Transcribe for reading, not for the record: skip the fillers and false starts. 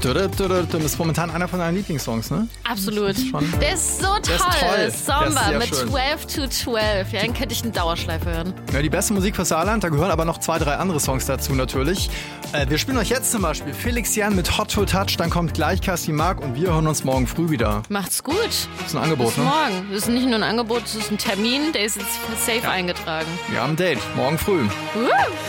Das ist momentan einer von deinen Lieblingssongs, ne? Absolut. Der ist so toll. Sommer mit 12 to 12. Ja, den könnte ich in Dauerschleife hören. Ja, die beste Musik für Saarland, da gehören aber noch 2, 3 andere Songs dazu natürlich. Wir spielen euch jetzt zum Beispiel Felix Jan mit Hot to Touch, dann kommt gleich Cassie Mark und wir hören uns morgen früh wieder. Macht's gut. Das ist ein Angebot, Bis morgen. Das ist nicht nur ein Angebot, das ist ein Termin, der ist jetzt safe eingetragen. Wir haben ein Date, morgen früh.